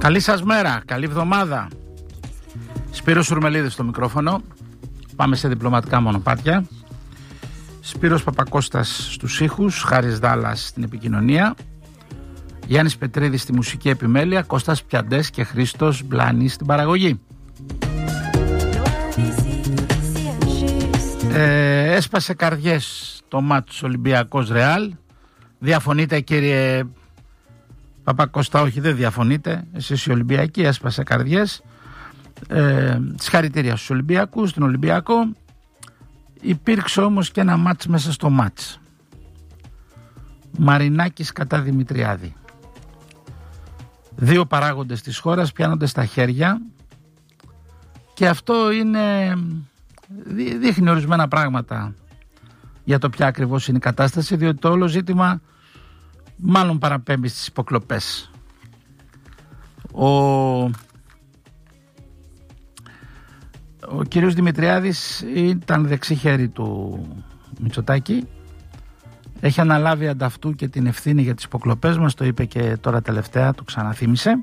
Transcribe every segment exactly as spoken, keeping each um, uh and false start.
Καλή σας μέρα, καλή εβδομάδα. Σπύρος Σουρμελίδης στο μικρόφωνο. Πάμε σε διπλωματικά μονοπάτια. Σπύρος Παπακώστας στους ήχους, Χάρης Δάλλας στην επικοινωνία, Γιάννης Πετρίδης στη μουσική επιμέλεια, Κώστας Πιαντές και Χρήστος Μπλάνης στην παραγωγή. Ε, έσπασε καρδιές το μάτς Ολυμπιακός Ρεάλ. Διαφωνείτε κύριε Παπακώστα? Όχι, δεν διαφωνείτε. Εσείς οι Ολυμπιακοί, έσπασε καρδιές. Ε, συγχαρητήρια στους Ολυμπιακούς, στον Ολυμπιακό. Υπήρξε όμως και ένα μάτς μέσα στο μάτς. Μαρινάκης κατά Δημητριάδη. Δύο παράγοντες της χώρας πιάνονται στα χέρια και αυτό είναι, δείχνει ορισμένα πράγματα για το ποια ακριβώς είναι η κατάσταση, διότι το όλο ζήτημα μάλλον παραπέμπει στις υποκλοπές. Ο, ο κύριος Δημητριάδης ήταν δεξί χέρι του Μητσοτάκη. Έχει αναλάβει ανταυτού και την ευθύνη για τις υποκλοπές μας, το είπε και τώρα τελευταία, το ξαναθύμισε.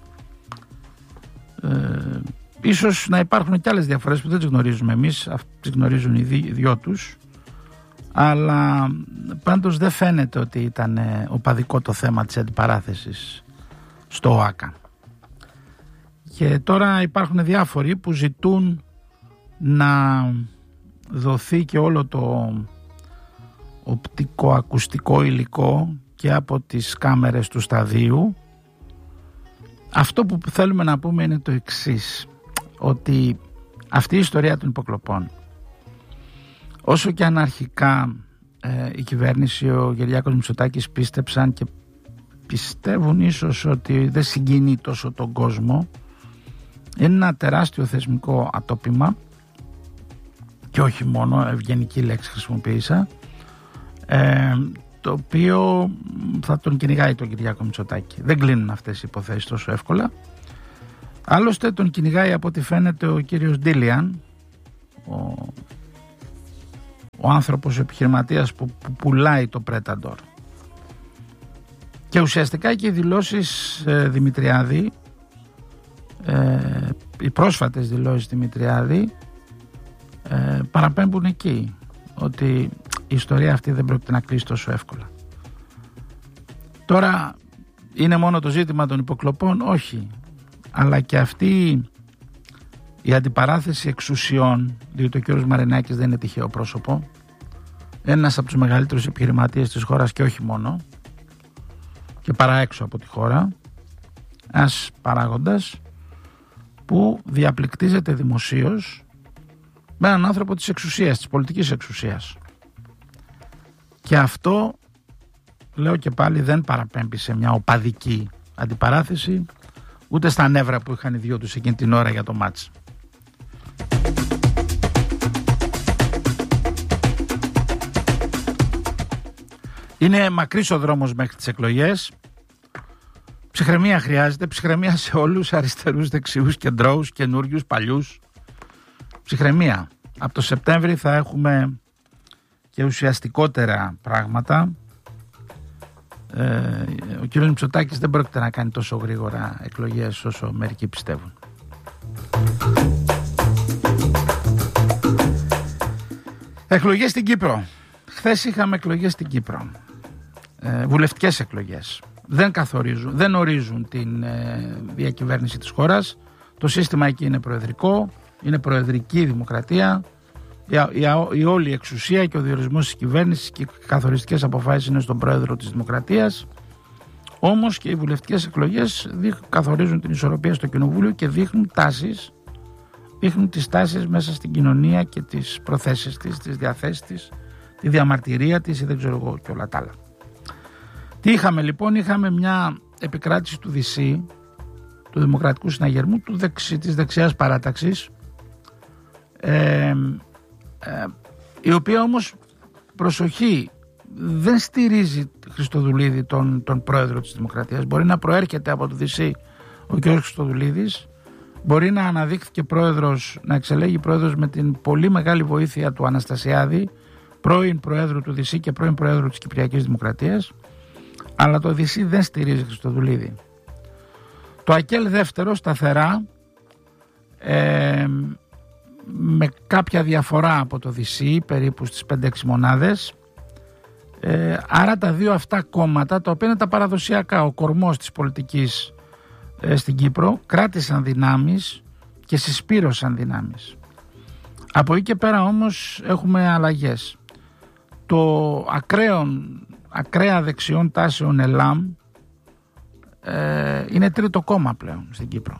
Ε, ίσως να υπάρχουν και άλλες διαφορές που δεν τις γνωρίζουμε εμείς, τις γνωρίζουν οι δυο τους, αλλά πάντως δεν φαίνεται ότι ήταν οπαδικό το θέμα της αντιπαράθεσης στο ΟΑΚΑ. Και τώρα υπάρχουν διάφοροι που ζητούν να δοθεί και όλο το οπτικοακουστικό υλικό και από τις κάμερες του σταδίου. Αυτό που θέλουμε να πούμε είναι το εξής, ότι αυτή η ιστορία των υποκλοπών, όσο και αν αρχικά ε, η κυβέρνηση, ο Κυριάκος Μητσοτάκης πίστεψαν και πιστεύουν ίσως ότι δεν συγκινεί τόσο τον κόσμο, είναι ένα τεράστιο θεσμικό ατόπιμα και όχι μόνο, ευγενική λέξη χρησιμοποίησα, Ε, το οποίο θα τον κυνηγάει τον Κυριάκο Μητσοτάκη. Δεν κλείνουν αυτές οι υποθέσεις τόσο εύκολα. Άλλωστε τον κυνηγάει από ό,τι φαίνεται ο κύριος Ντίλιαν, ο, ο άνθρωπος επιχειρηματίας που, που πουλάει το Πρέταντορ. Και ουσιαστικά και οι δηλώσεις ε, Δημητριάδη, ε, οι πρόσφατες δηλώσεις Δημητριάδη ε, παραπέμπουν εκεί, ότι η ιστορία αυτή δεν πρόκειται να κλείσει τόσο εύκολα. Τώρα είναι μόνο το ζήτημα των υποκλοπών? Όχι, αλλά και αυτή η αντιπαράθεση εξουσιών, διότι ο κ. Μαρινάκης δεν είναι τυχαίο πρόσωπο, ένας από τους μεγαλύτερους επιχειρηματίες της χώρας και όχι μόνο, και παρά έξω από τη χώρα, ένας παράγοντας που διαπληκτίζεται δημοσίως με έναν άνθρωπο της εξουσίας, της πολιτικής εξουσίας. Και αυτό, λέω και πάλι, δεν παραπέμπει σε μια οπαδική αντιπαράθεση, ούτε στα νεύρα που είχαν οι δυο τους εκείνη την ώρα για το μάτς. Είναι μακρύς ο δρόμος μέχρι τις εκλογές. Ψυχραιμία χρειάζεται, ψυχραιμία σε όλους, αριστερούς, δεξιούς, κεντρώους, καινούριους, παλιούς. Ψυχραιμία. Από το Σεπτέμβρη θα έχουμε και ουσιαστικότερα πράγματα. Ε, ο κ. Μητσοτάκης δεν πρόκειται να κάνει τόσο γρήγορα εκλογές όσο μερικοί πιστεύουν. Εκλογές στην Κύπρο. Χθες είχαμε εκλογές στην Κύπρο. Ε, βουλευτικές εκλογές. Δεν καθορίζουν, δεν ορίζουν την ε, διακυβέρνηση της χώρας. Το σύστημα εκεί είναι προεδρικό, είναι προεδρική δημοκρατία. Η, η, η όλη εξουσία και ο διορισμός της κυβέρνησης και οι καθοριστικές αποφάσεις είναι στον πρόεδρο της Δημοκρατίας. Όμως και οι βουλευτικές εκλογές καθορίζουν την ισορροπία στο κοινοβούλιο και δείχνουν τάσεις, δείχνουν τις τάσεις μέσα στην κοινωνία και τις προθέσεις της, τις διαθέσεις της, τη διαμαρτυρία της ή δεν ξέρω εγώ και όλα τα άλλα. Τι είχαμε λοιπόν? Είχαμε μια επικράτηση του ΔΥΣΥ, του Δημοκρατικού Συναγερμού, του δεξι, της δεξιάς παράταξης, ε, ε, η οποία όμως, προσοχή, δεν στηρίζει Χριστοδουλίδη τον, τον πρόεδρο της Δημοκρατίας. Μπορεί να προέρχεται από το ΔΥΣΥ ο κ. Χριστοδουλίδης, μπορεί να αναδείχθηκε πρόεδρος, να εξελέγει πρόεδρος με την πολύ μεγάλη βοήθεια του Αναστασιάδη, πρώην πρόεδρου του ΔΥΣΥ και πρώην πρόεδρου της Κυπριακής Δημοκρατίας, αλλά το ΔΥΣΥ δεν στηρίζει Χριστοδουλίδη. Το ΑΚΕΛ δεύτερο σταθερά, ε, με κάποια διαφορά από το ΔΥΣΥ, περίπου στις πέντε έξι μονάδες. Ε, άρα τα δύο αυτά κόμματα, τα οποία είναι τα παραδοσιακά, ο κορμός της πολιτικής ε, στην Κύπρο, κράτησαν δυνάμεις και συσπήρωσαν δυνάμεις. Από εκεί και πέρα όμως έχουμε αλλαγές. Το ακραίων, ακραία δεξιών τάσεων ΕΛΑΜ ε, είναι τρίτο κόμμα πλέον στην Κύπρο.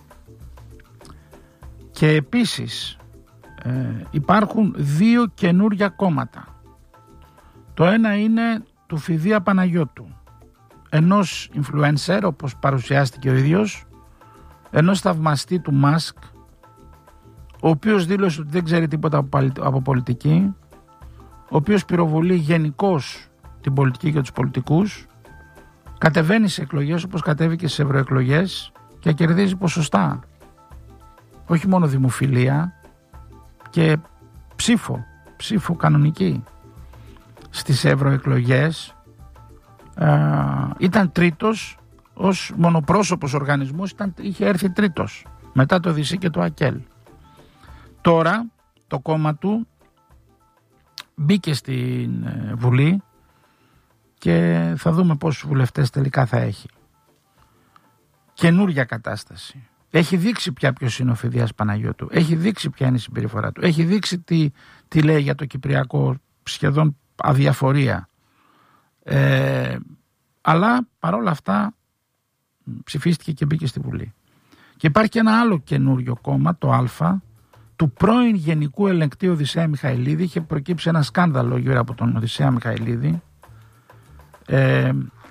Και επίσης ε, υπάρχουν δύο καινούρια κόμματα. Το ένα είναι του Φιδία Παναγιώτου, ενός influencer, όπως παρουσιάστηκε ο ίδιος, ενός θαυμαστή του Μάσκ, ο οποίος δήλωσε ότι δεν ξέρει τίποτα από πολιτική, ο οποίος πυροβολεί γενικώς την πολιτική και τους πολιτικούς, κατεβαίνει σε εκλογές όπως κατέβηκε σε ευρωεκλογές και κερδίζει ποσοστά. Όχι μόνο δημοφιλία, και ψήφο, ψήφο κανονική. Στις ευρωεκλογές ε, ήταν τρίτος, ως μονοπρόσωπος οργανισμός ήταν, είχε έρθει τρίτος μετά το ΔΥΣΥ και το ΑΚΕΛ. Τώρα το κόμμα του μπήκε στην ε, Βουλή και θα δούμε πόσους βουλευτές τελικά θα έχει. Καινούρια κατάσταση. Έχει δείξει πια ποιος είναι ο Φιδίας Παναγιώτου. Έχει δείξει ποια είναι η συμπεριφορά του. Έχει δείξει τι, τι λέει για το Κυπριακό, σχεδόν αδιαφορία. Ε, αλλά παρόλα αυτά ψηφίστηκε και μπήκε στη Βουλή. Και υπάρχει και ένα άλλο καινούριο κόμμα, το Α, του πρώην Γενικού Ελεγκτή Οδυσσέα Μιχαηλίδη. Είχε προκύψει ένα σκάνδαλο γύρω από τον Οδυσσέα Μιχαηλίδη. Ε,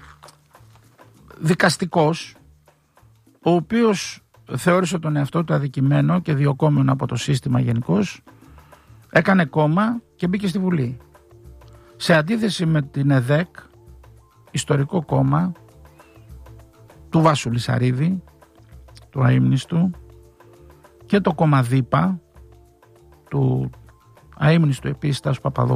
δικαστικός, ο οποίος θεώρησε τον εαυτό του αδικημένο και διωκόμενο από το σύστημα γενικώς, έκανε κόμμα και μπήκε στη Βουλή. Σε αντίθεση με την ΕΔΕΚ, ιστορικό κόμμα του Βάσου Λυσαρίδη, του αείμνηστου, και το κόμμα ΔΥΠΑ του αείμνηστου επίσης Τάσου Παπαδόπουλου,